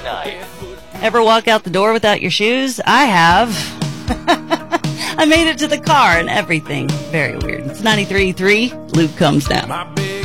Ever walk out the door without your shoes? I have. I made it to the car and everything. Very weird. It's 93.3. Luke comes down.